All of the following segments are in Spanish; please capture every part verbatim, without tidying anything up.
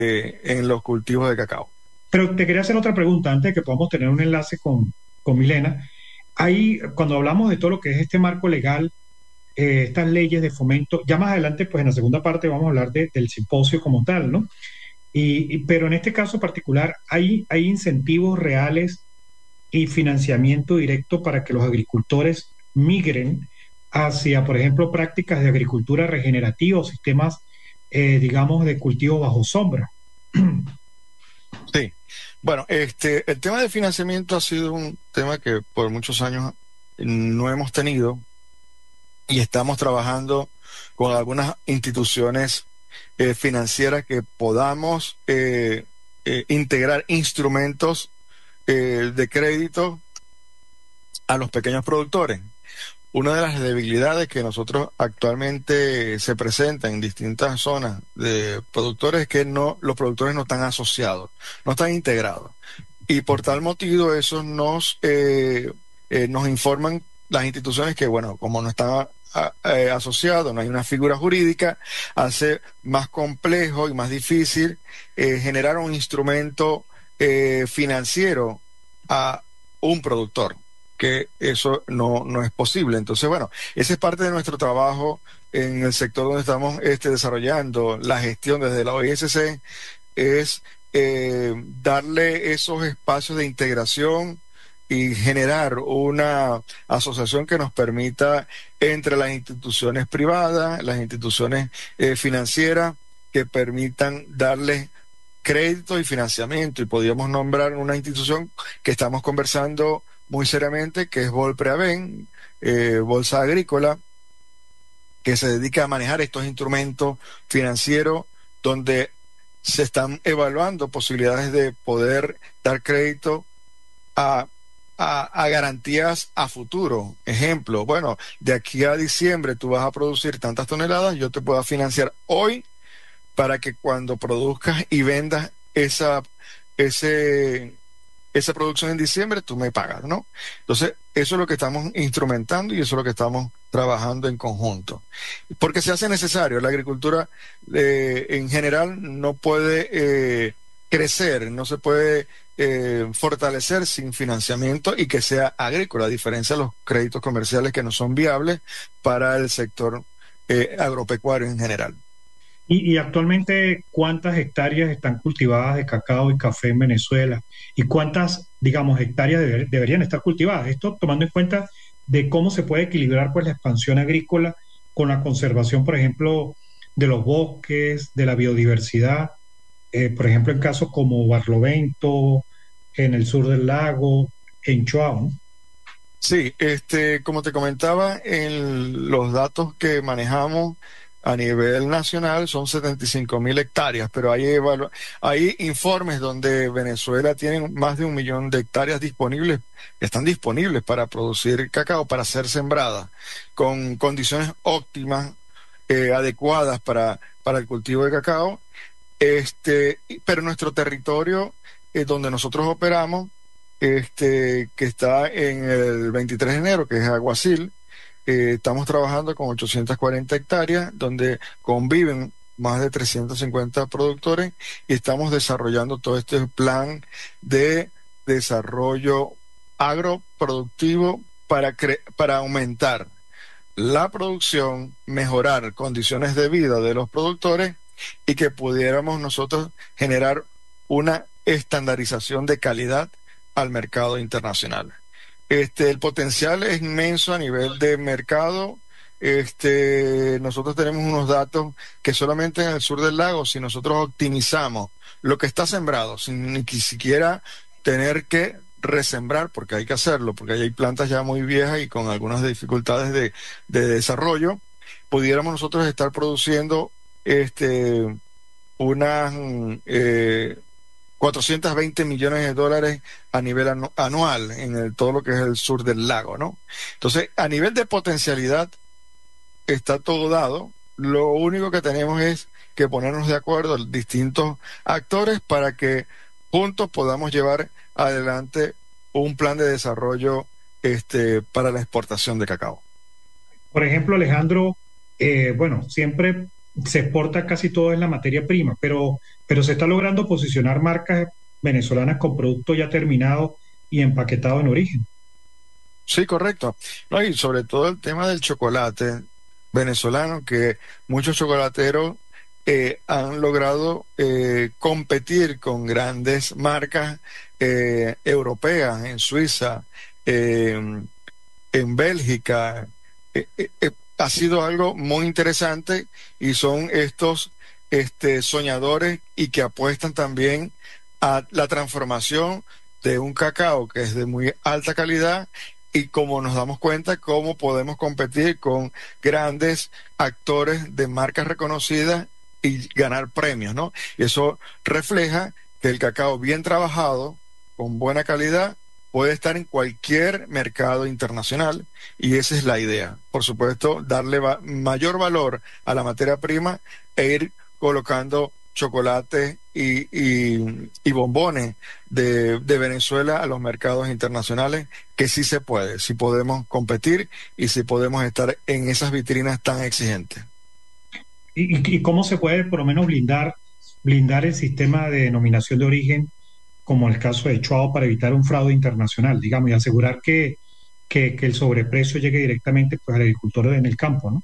eh, en los cultivos de cacao. Pero te quería hacer otra pregunta antes de que podamos tener un enlace con, con Milena. Ahí, cuando hablamos de todo lo que es este marco legal, eh, estas leyes de fomento, ya más adelante, pues en la segunda parte vamos a hablar de- del simposio como tal, ¿no? Y, y- pero en este caso particular, ¿hay, hay incentivos reales y financiamiento directo para que los agricultores migren hacia, por ejemplo, prácticas de agricultura regenerativa o sistemas, eh, digamos, de cultivo bajo sombra? Sí, bueno, este, el tema de financiamiento ha sido un tema que por muchos años no hemos tenido y estamos trabajando con algunas instituciones eh, financieras que podamos eh, eh, integrar instrumentos eh, de crédito a los pequeños productores. Una de las debilidades que nosotros actualmente se presentan en distintas zonas de productores es que no, los productores no están asociados, no están integrados. Y por tal motivo, eso nos, eh, eh, nos informan las instituciones que, bueno, como no están a- eh, asociados, no hay una figura jurídica, hace más complejo y más difícil eh, generar un instrumento eh, financiero a un productor, que eso no, no es posible. Entonces, bueno, esa es parte de nuestro trabajo en el sector donde estamos este, desarrollando la gestión desde la O I S C, es eh, darle esos espacios de integración y generar una asociación que nos permita entre las instituciones privadas, las instituciones eh, financieras, que permitan darle crédito y financiamiento. Y podríamos nombrar una institución que estamos conversando muy seriamente, que es Volpreaven, eh, Bolsa Agrícola, que se dedica a manejar estos instrumentos financieros donde se están evaluando posibilidades de poder dar crédito a, a, a garantías a futuro. Ejemplo, bueno, de aquí a diciembre tú vas a producir tantas toneladas, yo te puedo financiar hoy para que cuando produzcas y vendas esa, ese, esa producción en diciembre, tú me pagas, ¿no? Entonces, eso es lo que estamos instrumentando y eso es lo que estamos trabajando en conjunto. Porque se hace necesario. La agricultura eh, en general no puede eh, crecer, no se puede eh, fortalecer sin financiamiento y que sea agrícola, a diferencia de los créditos comerciales que no son viables para el sector eh, agropecuario en general. Y, y actualmente, ¿cuántas hectáreas están cultivadas de cacao y café en Venezuela? ¿Y cuántas, digamos, hectáreas deber- deberían estar cultivadas? Esto tomando en cuenta de cómo se puede equilibrar pues la expansión agrícola con la conservación, por ejemplo, de los bosques, de la biodiversidad, eh, por ejemplo, en casos como Barlovento, en el sur del lago, en Chuao, ¿no? Sí, este, como te comentaba, en los datos que manejamos a nivel nacional son setenta y cinco mil hectáreas, pero hay, evalu- hay informes donde Venezuela tiene más de un millón de hectáreas disponibles, que están disponibles para producir cacao, para ser sembradas, con condiciones óptimas, eh, adecuadas para, para el cultivo de cacao. Este, y- pero nuestro territorio, eh, donde nosotros operamos, este, que está en el veintitrés de enero, que es Aguasil, eh, estamos trabajando con ochocientas cuarenta hectáreas, donde conviven más de trescientos cincuenta productores y estamos desarrollando todo este plan de desarrollo agroproductivo para, cre- para aumentar la producción, mejorar condiciones de vida de los productores y que pudiéramos nosotros generar una estandarización de calidad al mercado internacional. Este, el potencial es inmenso a nivel de mercado. Este, nosotros tenemos unos datos que solamente en el sur del lago, si nosotros optimizamos lo que está sembrado, sin ni siquiera tener que resembrar, porque hay que hacerlo, porque ahí hay plantas ya muy viejas y con algunas dificultades de, de desarrollo, pudiéramos nosotros estar produciendo este, unas mm, eh, cuatrocientos veinte millones de dólares a nivel anu- anual en el- todo lo que es el sur del lago, ¿no? Entonces, a nivel de potencialidad, está todo dado. Lo único que tenemos es que ponernos de acuerdo distintos actores para que juntos podamos llevar adelante un plan de desarrollo este, para la exportación de cacao. Por ejemplo, Alejandro, eh, bueno, siempre se exporta casi todo es la materia prima, pero, pero se está logrando posicionar marcas venezolanas con productos ya terminados y empaquetados en origen. Sí, correcto. No, y sobre todo el tema del chocolate venezolano, que muchos chocolateros eh, han logrado eh, competir con grandes marcas eh, europeas en Suiza, eh, en Bélgica. Eh, eh, eh, ha sido algo muy interesante y son estos este, soñadores y que apuestan también a la transformación de un cacao que es de muy alta calidad y como nos damos cuenta cómo podemos competir con grandes actores de marcas reconocidas y ganar premios, ¿no? Y eso refleja que el cacao bien trabajado, con buena calidad, puede estar en cualquier mercado internacional y esa es la idea. Por supuesto, darle va- mayor valor a la materia prima e ir colocando chocolate y, y- y bombones de, de Venezuela a los mercados internacionales, que sí se puede, sí podemos competir y sí podemos estar en esas vitrinas tan exigentes. ¿Y, y- y cómo se puede por lo menos blindar, blindar el sistema de denominación de origen, como el caso de Chuao, para evitar un fraude internacional, digamos, y asegurar que, que, que el sobreprecio llegue directamente pues, al agricultor en el campo, ¿no?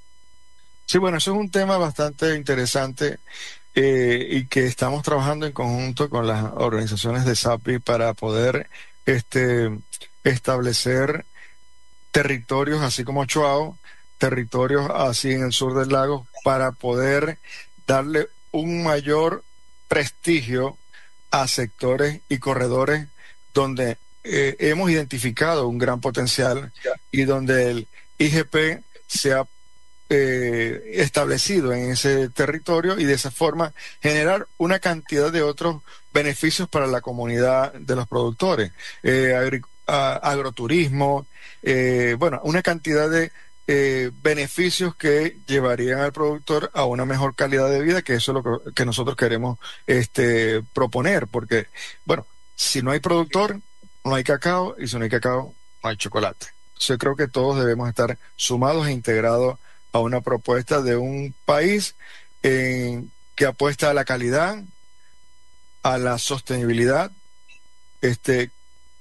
Sí, bueno, eso es un tema bastante interesante eh, y que estamos trabajando en conjunto con las organizaciones de SAPI para poder este, establecer territorios así como Chuao, territorios así en el sur del lago, para poder darle un mayor prestigio a sectores y corredores donde eh, hemos identificado un gran potencial y donde el I G P se ha eh, establecido en ese territorio y de esa forma generar una cantidad de otros beneficios para la comunidad de los productores. Eh, agri- a- agroturismo, eh, bueno, una cantidad de eh, beneficios que llevarían al productor a una mejor calidad de vida, que eso es lo que, que nosotros queremos este, proponer, porque, bueno, si no hay productor, no hay cacao, y si no hay cacao, no hay chocolate. Yo creo que todos debemos estar sumados e integrados a una propuesta de un país eh, que apuesta a la calidad, a la sostenibilidad, este,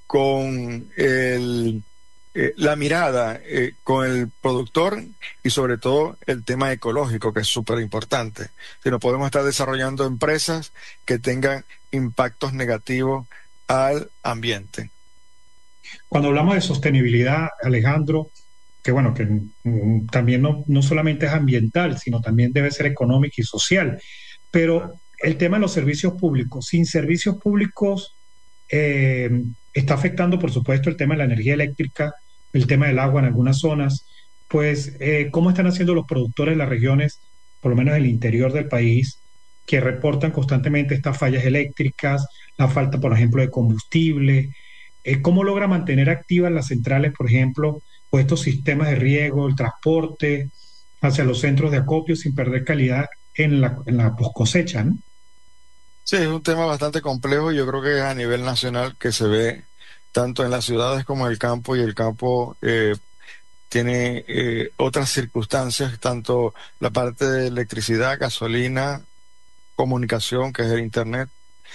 con el, eh, la mirada eh, con el productor y sobre todo el tema ecológico, que es súper importante. Si no podemos estar desarrollando empresas que tengan impactos negativos al ambiente. Cuando hablamos de sostenibilidad, Alejandro, que bueno, que mm, también no, no solamente es ambiental, sino también debe ser económica y social, pero el tema de los servicios públicos, sin servicios públicos eh, está afectando, por supuesto, el tema de la energía eléctrica, el tema del agua en algunas zonas, pues eh, ¿cómo están haciendo los productores de las regiones, por lo menos en el interior del país, que reportan constantemente estas fallas eléctricas, la falta, por ejemplo, de combustible? Eh, ¿cómo logra mantener activas las centrales, por ejemplo, o estos sistemas de riego, el transporte hacia los centros de acopio sin perder calidad en la, en la post cosecha, ¿no? Sí, es un tema bastante complejo. Yo creo que es a nivel nacional que se ve tanto en las ciudades como en el campo y el campo eh, tiene eh, otras circunstancias, tanto la parte de electricidad, gasolina, comunicación, que es el internet,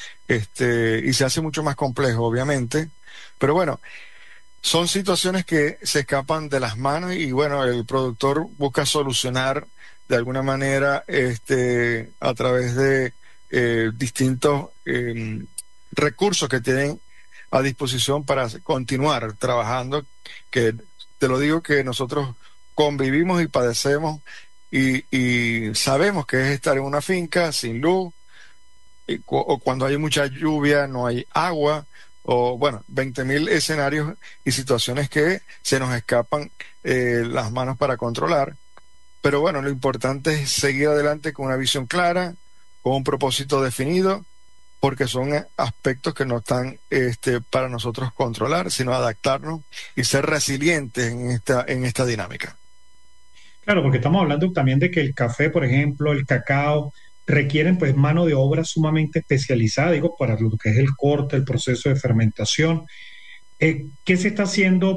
este, y se hace mucho más complejo, obviamente. Pero bueno, son situaciones que se escapan de las manos y bueno, el productor busca solucionar de alguna manera este, a través de eh, distintos eh, recursos que tienen a disposición para continuar trabajando, que te lo digo que nosotros convivimos y padecemos y, y sabemos que es estar en una finca sin luz, y cu- o cuando hay mucha lluvia no hay agua, o bueno, veinte mil escenarios y situaciones que se nos escapan eh, las manos para controlar. Pero bueno, lo importante es seguir adelante con una visión clara, con un propósito definido, porque son eh, aspectos que no están este, para nosotros controlar, sino adaptarnos y ser resilientes en esta, en esta dinámica. Claro, porque estamos hablando también de que el café, por ejemplo, el cacao, requieren pues mano de obra sumamente especializada, digo, para lo que es el corte, el proceso de fermentación. Eh, ¿qué se está haciendo?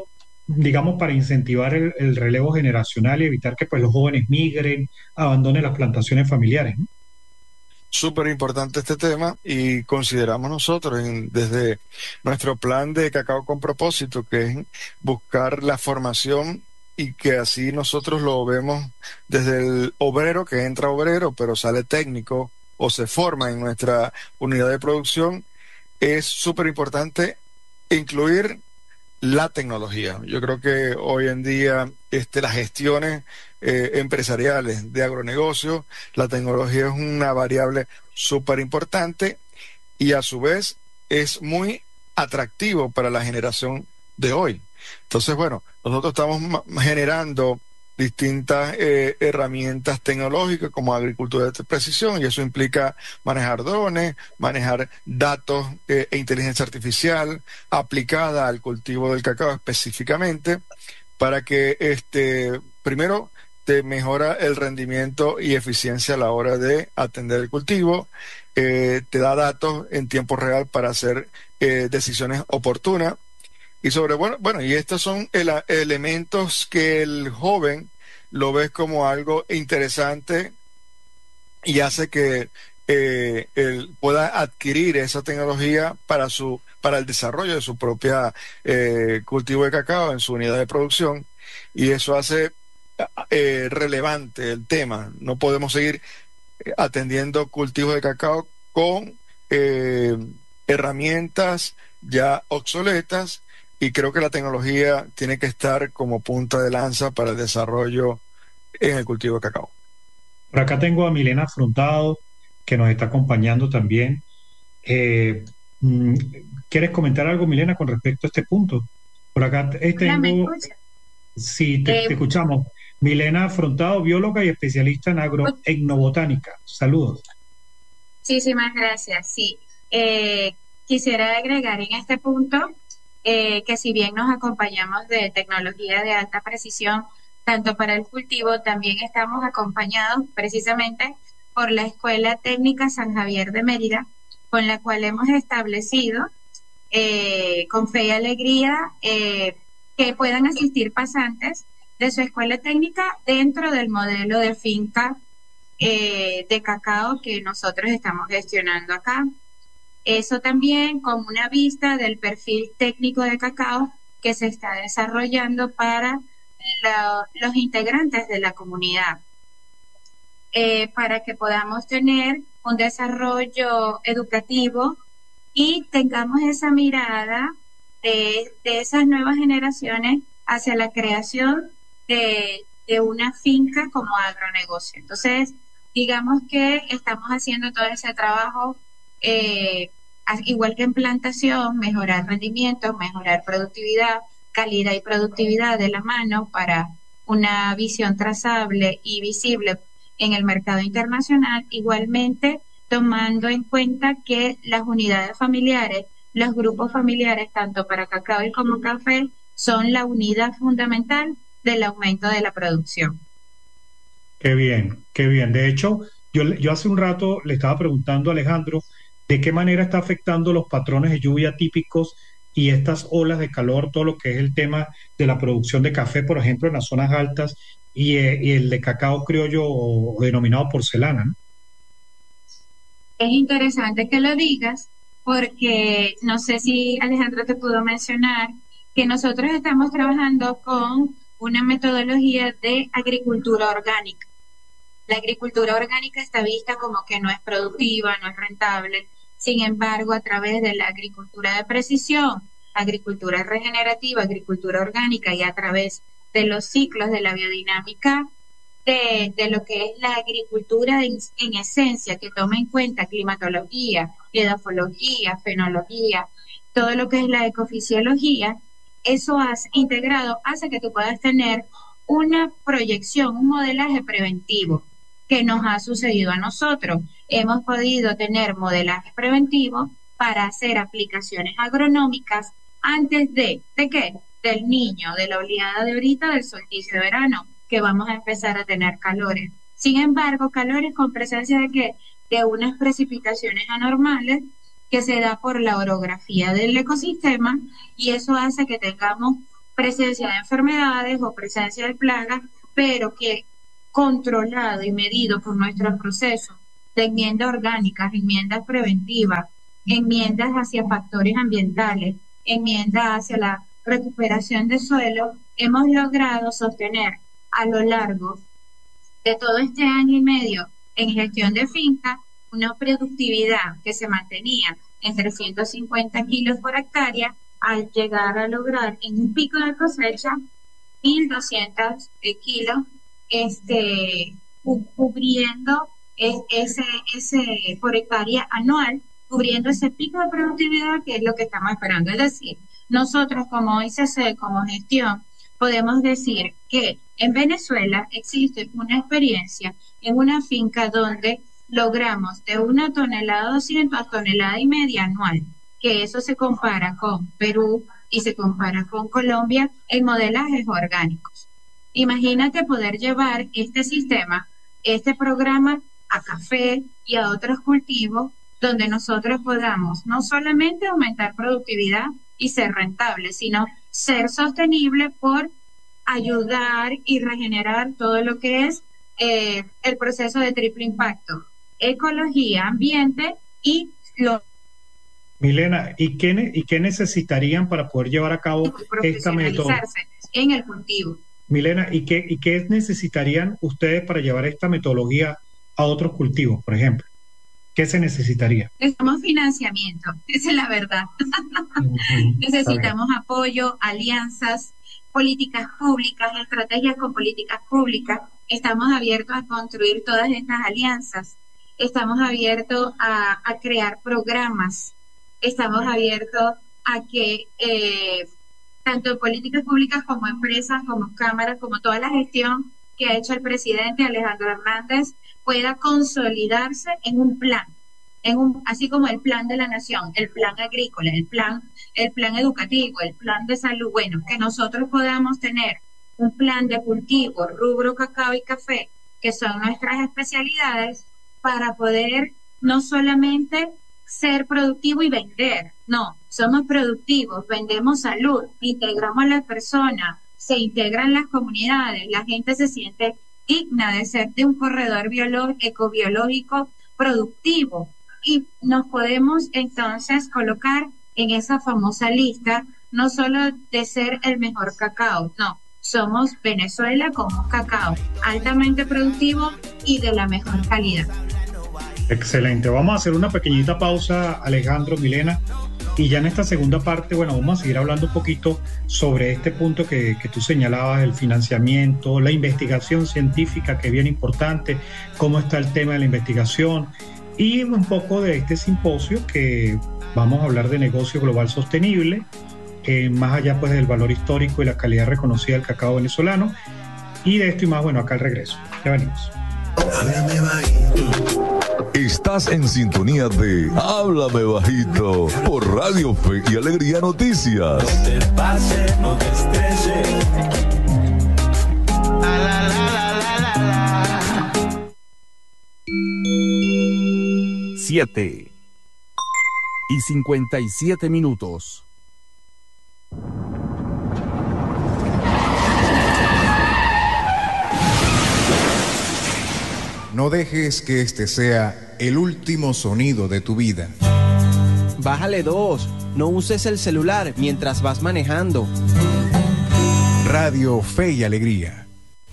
digamos, para incentivar el, el relevo generacional y evitar que pues los jóvenes migren, abandonen las plantaciones familiares, ¿no? Súper importante este tema y consideramos nosotros en- desde nuestro plan de Cacao con propósito, que es buscar la formación y que así nosotros lo vemos desde el obrero que entra obrero, pero sale técnico o se forma en nuestra unidad de producción. Es súper importante incluir la tecnología. Yo creo que hoy en día este, las gestiones eh, empresariales de agronegocio, la tecnología es una variable súper importante y a su vez es muy atractivo para la generación de hoy. Entonces, bueno, nosotros estamos ma- generando distintas eh, herramientas tecnológicas como agricultura de precisión y eso implica manejar drones, manejar datos eh, e inteligencia artificial aplicada al cultivo del cacao específicamente para que este primero te mejora el rendimiento y eficiencia a la hora de atender el cultivo, eh, te da datos en tiempo real para hacer eh, decisiones oportunas y sobre, bueno, bueno, y estos son el- elementos que el joven lo ves como algo interesante y hace que eh, él pueda adquirir esa tecnología para su, para el desarrollo de su propia eh, cultivo de cacao en su unidad de producción. Y eso hace eh, relevante el tema. No podemos seguir eh, atendiendo cultivos de cacao con eh, herramientas ya obsoletas y creo que la tecnología tiene que estar como punta de lanza para el desarrollo en el cultivo de cacao. Por acá tengo a Milena Afrontado, que nos está acompañando también. Eh, mm, ¿Quieres comentar algo, Milena, con respecto a este punto? Por acá eh, Hola, ¿me tengo, escucha? sí, te, te Eh, escuchamos. Milena Afrontado, bióloga y especialista en pues, agroetnobotánica. Saludos. muchísimas gracias. Sí, Eh, quisiera agregar en este punto eh, que si bien nos acompañamos de tecnología de alta precisión, tanto para el cultivo, también estamos acompañados precisamente por la Escuela Técnica San Javier de Mérida, con la cual hemos establecido eh, con fe y alegría eh, que puedan asistir pasantes de su escuela técnica dentro del modelo de finca eh, de cacao que nosotros estamos gestionando acá. Eso también como una vista del perfil técnico de cacao que se está desarrollando para la- los integrantes de la comunidad, eh, para que podamos tener un desarrollo educativo y tengamos esa mirada de, de esas nuevas generaciones hacia la creación de, de una finca como agronegocio. Entonces, digamos que estamos haciendo todo ese trabajo, eh, a- igual que en plantación, mejorar rendimientos, mejorar productividad, calidad y productividad de la mano para una visión trazable y visible en el mercado internacional. Igualmente, tomando en cuenta que las unidades familiares, los grupos familiares, tanto para cacao y como café, son la unidad fundamental del aumento de la producción. Qué bien, qué bien. De hecho, yo, le- yo hace un rato le estaba preguntando a Alejandro de qué manera está afectando los patrones de lluvia típicos y estas olas de calor, todo lo que es el tema de la producción de café, por ejemplo, en las zonas altas y, eh, y el de cacao criollo o, o denominado porcelana, ¿no? Es interesante que lo digas porque no sé si Alejandro te pudo mencionar que nosotros estamos trabajando con una metodología de agricultura orgánica. La agricultura orgánica está vista como que no es productiva, no es rentable. Sin embargo, a través de la agricultura de precisión, agricultura regenerativa, agricultura orgánica y a través de los ciclos de la biodinámica de, de lo que es la agricultura en, en esencia, que toma en cuenta climatología, edafología, fenología, todo lo que es la ecofisiología, eso has integrado hace que tú puedas tener una proyección, un modelaje preventivo que nos ha sucedido a nosotros. Hemos podido tener modelajes preventivos para hacer aplicaciones agronómicas antes de, ¿de qué? Del niño, de la oleada de ahorita, del solsticio de verano, que vamos a empezar a tener calores. Sin embargo, calores con presencia de qué? De unas precipitaciones anormales que se da por la orografía del ecosistema y eso hace que tengamos presencia de enfermedades o presencia de plagas, pero que controlado y medido por nuestros procesos de enmiendas orgánicas, enmiendas preventivas, enmiendas hacia factores ambientales, enmiendas hacia la recuperación de suelo, hemos logrado sostener a lo largo de todo este año y medio en gestión de finca una productividad que se mantenía en trescientos cincuenta kilos por hectárea, al llegar a lograr en un pico de cosecha mil doscientos kilos, este, cu- cubriendo es- ese, ese por hectárea anual, cubriendo ese pico de productividad que es lo que estamos esperando. Es decir, nosotros como I C C, como gestión, podemos decir que en Venezuela existe una experiencia en una finca donde logramos de una tonelada doscientos a tonelada y media anual, que eso se compara con Perú y se compara con Colombia en modelajes orgánicos. Imagínate poder llevar este sistema, este programa a café y a otros cultivos donde nosotros podamos no solamente aumentar productividad y ser rentable, sino ser sostenible por ayudar y regenerar todo lo que es eh, el proceso de triple impacto: ecología, ambiente y lo Milena, ¿y qué, ne- y qué necesitarían para poder llevar a cabo esta metodología? profesionalizarse en el cultivo. Milena, ¿y qué, y qué necesitarían ustedes para llevar esta metodología a otros cultivos, por ejemplo? ¿Qué se necesitaría? Necesitamos financiamiento, esa es la verdad. Ujú, está bien. Necesitamos apoyo, alianzas, políticas públicas, estrategias con políticas públicas. Estamos abiertos a construir todas estas alianzas. Estamos abiertos a, a crear programas. Estamos abiertos a que eh, tanto políticas públicas como empresas, como cámaras, como toda la gestión que ha hecho el presidente Alejandro Hernández pueda consolidarse en un plan, en un, así como el plan de la nación, el plan agrícola, el plan, el plan educativo, el plan de salud. Bueno, que nosotros podamos tener un plan de cultivo, rubro cacao y café, que son nuestras especialidades, para poder no solamente ser productivo y vender, no, somos productivos, vendemos salud, integramos a las personas, se integran las comunidades, la gente se siente digna de ser de un corredor biolo- ecobiológico productivo, y nos podemos entonces colocar en esa famosa lista, no solo de ser el mejor cacao, no, somos Venezuela con un cacao altamente productivo y de la mejor calidad. Excelente. Vamos a hacer una pequeñita pausa, Alejandro, Milena, y ya en esta segunda parte, bueno, vamos a seguir hablando un poquito sobre este punto que, que tú señalabas, el financiamiento, la investigación científica, que es bien importante, cómo está el tema de la investigación, y un poco de este simposio que vamos a hablar de negocio global sostenible, eh, más allá pues del valor histórico y la calidad reconocida del cacao venezolano, y de esto y más, bueno, acá al regreso. Ya venimos. Estás en sintonía de Háblame Bajito por Radio Fe y Alegría Noticias. No te pases, no te estreses. La, la, la, la, la, la. Siete y cincuenta y siete minutos. No dejes que este sea el último sonido de tu vida. Bájale dos. No uses el celular mientras vas manejando. Radio Fe y Alegría.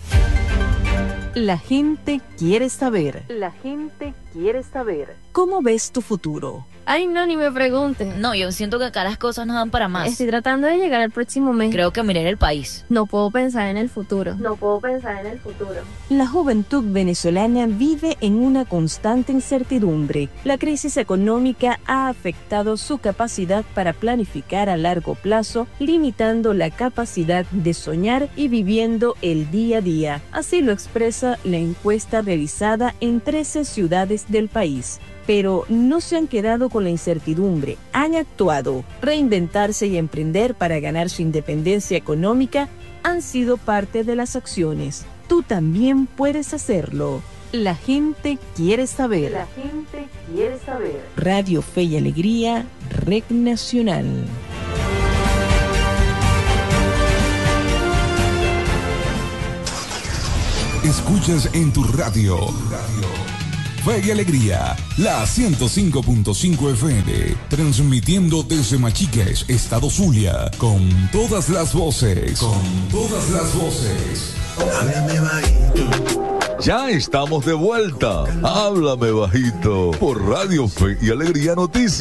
La gente quiere saber. La gente quiere saber. ¿Cómo ves tu futuro? Ay, no, ni me pregunten. No, yo siento que acá las cosas no dan para más. Estoy tratando de llegar al próximo mes. Creo que miré el país. No puedo pensar en el futuro. No puedo pensar en el futuro. La juventud venezolana vive en una constante incertidumbre. La crisis económica ha afectado su capacidad para planificar a largo plazo, limitando la capacidad de soñar y viviendo el día a día. Así lo expresa la encuesta realizada en trece ciudades del país. Pero no se han quedado con la incertidumbre, han actuado. Reinventarse y emprender para ganar su independencia económica han sido parte de las acciones. Tú también puedes hacerlo. La gente quiere saber. La gente quiere saber. Radio Fe y Alegría, Red Nacional. escuchas en tu radio. Fe y Alegría, la ciento cinco punto cinco F M, transmitiendo desde Machiques, Estado Zulia, con todas las voces, con todas las voces. Háblame bajito. Ya estamos de vuelta. Háblame bajito por Radio Fe y Alegría Noticias.